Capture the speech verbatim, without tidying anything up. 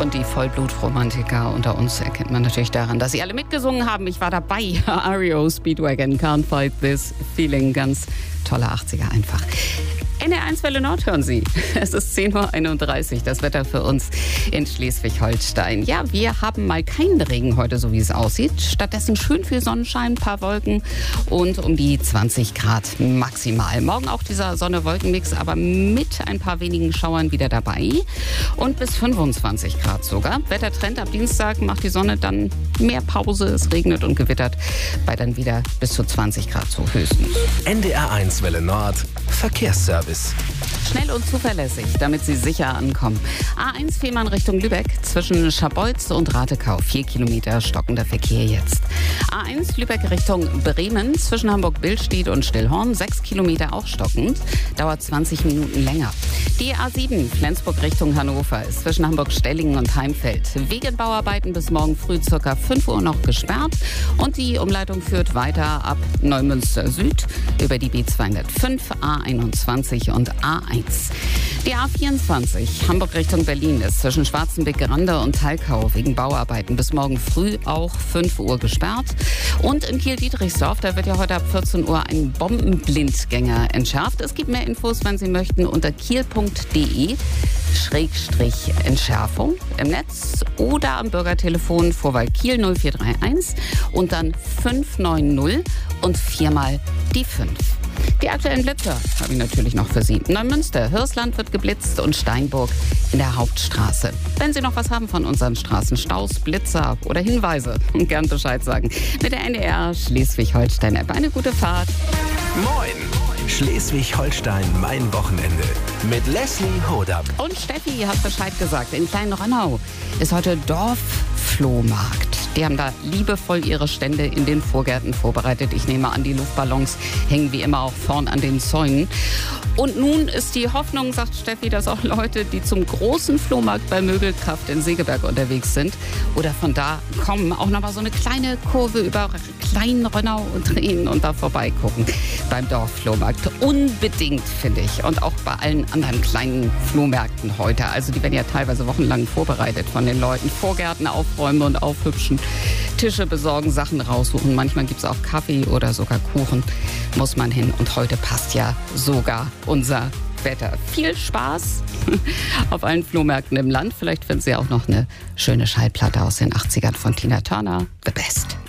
Und die Vollblutromantiker unter uns erkennt man natürlich daran, dass sie alle mitgesungen haben. Ich war dabei. R E O Speedwagon, Can't Fight This Feeling. Ganz tolle achtziger einfach. N D R eins Welle Nord hören Sie. Es ist zehn Uhr einunddreißig, das Wetter für uns in Schleswig-Holstein. Ja, wir haben mal keinen Regen heute, so wie es aussieht. Stattdessen schön viel Sonnenschein, ein paar Wolken und um die zwanzig Grad maximal. Morgen auch dieser Sonne-Wolken-Mix, aber mit ein paar wenigen Schauern wieder dabei. Und bis fünfundzwanzig Grad sogar. Wettertrend ab Dienstag macht die Sonne dann mehr Pause. Es regnet und gewittert bei dann wieder bis zu zwanzig Grad so höchstens. N D R eins Welle Nord, Verkehrsservice. Schnell und zuverlässig, damit Sie sicher ankommen. A eins Fehmarn Richtung Lübeck zwischen Scharbeutz und Ratekau. Vier Kilometer stockender Verkehr jetzt. A eins Lübeck Richtung Bremen zwischen Hamburg-Billstedt und Stillhorn. Sechs Kilometer auch stockend. Dauert zwanzig Minuten länger. Die A sieben Flensburg Richtung Hannover ist zwischen Hamburg-Stellingen und Heimfeld. Wegenbauarbeiten bis morgen früh ca. fünf Uhr noch gesperrt. Und die Umleitung führt weiter ab Neumünster Süd über die B zweihundertfünf, A einundzwanzig und A eins. Die A vierundzwanzig Hamburg Richtung Berlin ist zwischen Schwarzenbeck-Rande und Talkau wegen Bauarbeiten bis morgen früh auch fünf Uhr gesperrt. Und in Kiel-Dietrichsdorf, da wird ja heute ab vierzehn Uhr ein Bombenblindgänger entschärft. Es gibt mehr Infos, wenn Sie möchten, unter kiel punkt de Schrägstrich Entschärfung im Netz oder am Bürgertelefon Vorwahl Kiel null vier drei eins und dann fünf neun null und viermal die fünf. Die aktuellen Blitzer habe ich natürlich noch für Sie. Neumünster, Hirsland wird geblitzt und Steinburg in der Hauptstraße. Wenn Sie noch was haben von unseren Straßenstaus, Blitzer oder Hinweise, gern Bescheid sagen. Mit der N D R Schleswig-Holstein-App. Eine gute Fahrt. Moin! Schleswig-Holstein, mein Wochenende. Mit Leslie Hodab. Und Steffi hat Bescheid gesagt. In Klein-Rönnau ist heute Dorfflohmarkt. Die haben da liebevoll ihre Stände in den Vorgärten vorbereitet. Ich nehme an, die Luftballons hängen wie immer auch vorn an den Zäunen. Und nun ist die Hoffnung, sagt Steffi, dass auch Leute, die zum großen Flohmarkt bei Möbelkraft in Segeberg unterwegs sind oder von da kommen, auch nochmal so eine kleine Kurve über Klein-Rönnau drehen und da vorbeigucken beim Dorfflohmarkt. Unbedingt, finde ich. Und auch bei allen anderen kleinen Flohmärkten heute. Also die werden ja teilweise wochenlang vorbereitet von den Leuten. Vorgärten aufräumen und aufhübschen. Tische besorgen, Sachen raussuchen. Manchmal gibt es auch Kaffee oder sogar Kuchen. Muss man hin. Und heute passt ja sogar unser Wetter. Viel Spaß auf allen Flohmärkten im Land. Vielleicht finden Sie auch noch eine schöne Schallplatte aus den achtzigern von Tina Turner. The Best.